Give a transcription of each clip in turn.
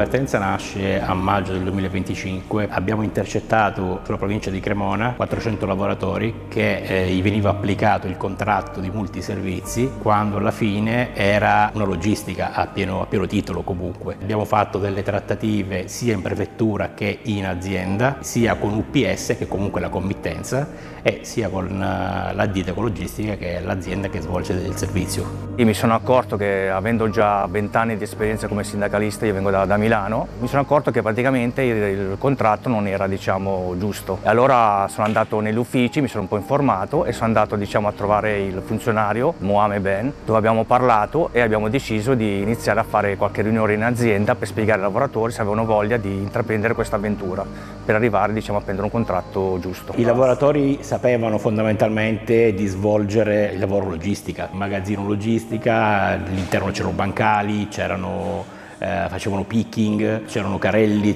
vertenza nasce a maggio del 2025, abbiamo intercettato sulla provincia di Cremona 400 lavoratori che gli veniva applicato il contratto di multiservizi quando alla fine era una logistica a pieno titolo comunque. Abbiamo fatto delle trattative sia in prefettura che in azienda, sia con UPS che comunque è la committenza e sia con la Dita Ecologistica che è l'azienda che svolge il servizio. Io mi sono accorto che avendo già 20 anni di esperienza come sindacalista, io vengo da Milano, mi sono accorto che praticamente il contratto non era giusto. E allora sono andato negli uffici, mi sono un po' informato e sono andato a trovare il funzionario Mohamed Ben, dove abbiamo parlato e abbiamo deciso di iniziare a fare qualche riunione in azienda per spiegare ai lavoratori se avevano voglia di intraprendere questa avventura per arrivare a prendere un contratto giusto. I lavoratori sapevano fondamentalmente di svolgere il lavoro logistica, magazzino logistica, all'interno c'erano bancali, facevano picking, c'erano carrelli,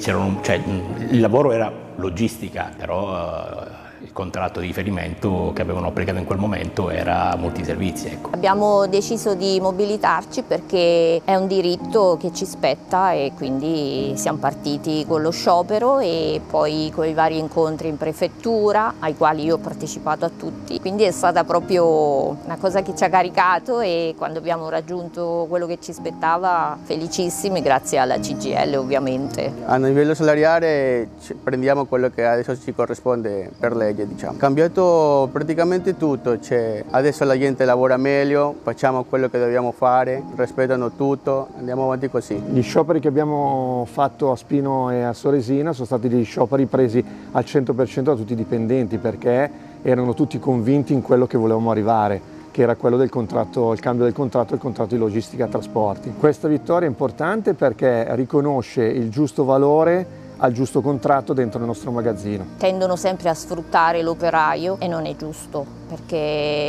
il lavoro era logistica, però il contratto di riferimento che avevano applicato in quel momento era multiservizi. Ecco. Abbiamo deciso di mobilitarci perché è un diritto che ci spetta e quindi siamo partiti con lo sciopero e poi con i vari incontri in prefettura, ai quali io ho partecipato a tutti. Quindi è stata proprio una cosa che ci ha caricato e quando abbiamo raggiunto quello che ci spettava, felicissimi, grazie alla CGIL ovviamente. A livello salariale prendiamo quello che adesso ci corrisponde per legge. Cambiato praticamente tutto, adesso la gente lavora meglio, facciamo quello che dobbiamo fare, rispettano tutto, andiamo avanti così. Gli scioperi che abbiamo fatto a Spino e a Soresina sono stati degli scioperi presi al 100% da tutti i dipendenti perché erano tutti convinti in quello che volevamo arrivare, che era quello del contratto, il cambio del contratto e il contratto di logistica e trasporti. Questa vittoria è importante perché riconosce il giusto valore al giusto contratto dentro il nostro magazzino. Tendono sempre a sfruttare l'operaio e non è giusto perché